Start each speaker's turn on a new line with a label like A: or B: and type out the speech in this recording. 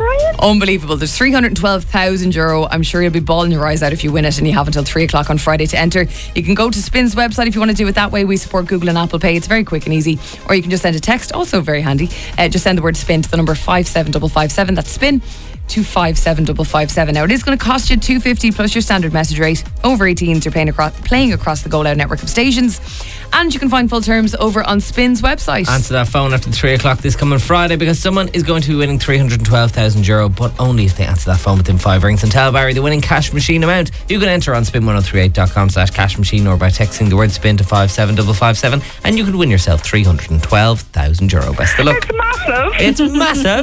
A: brilliant.
B: Unbelievable. There's €312,000. I'm sure you'll be bawling your eyes out if you win it, and you have until 3 o'clock on Friday to enter. You can go to Spin's website if you want to do it that way. We support Google and Apple Pay. It's very quick and easy. Or you can just send a text, also very handy. Just send the word spin to the number 57557. That's spin to 57557. Now, it is going to cost you $2.50 plus your standard message rate. Over 18s, you're playing across the Go Loud network of stations. And you can find full terms over on Spin's website.
C: Answer that phone after 3 o'clock this coming Friday, because someone is going to be winning €312,000, but only if they answer that phone within 5 rings. And tell Barry the winning cash machine amount. You can enter on spin1038.com/cash machine, or by texting the word spin to 57557, and you can win yourself €312,000. Best of luck.
A: It's massive.
C: It's massive.